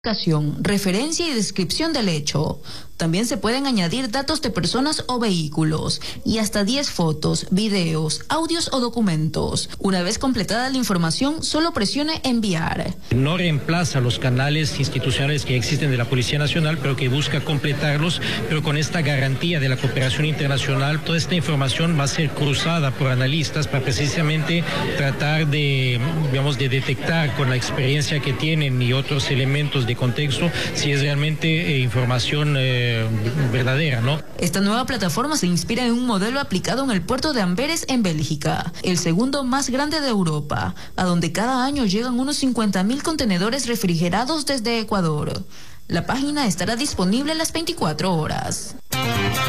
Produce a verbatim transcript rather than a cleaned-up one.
referencia y descripción del hecho. También se pueden añadir datos de personas o vehículos y hasta diez fotos, videos, audios o documentos. Una vez completada la información, solo presione enviar. No reemplaza los canales institucionales que existen de la Policía Nacional, pero que busca completarlos, pero con esta garantía de la cooperación internacional. Toda esta información va a ser cruzada por analistas para precisamente tratar de, digamos, de detectar con la experiencia que tienen y otros elementos de contexto si es realmente eh, información eh, verdadera, ¿no? Esta nueva plataforma se inspira en un modelo aplicado en el puerto de Amberes en Bélgica, el segundo más grande de Europa, a donde cada año llegan unos cincuenta mil contenedores refrigerados desde Ecuador. La página estará disponible las veinticuatro horas.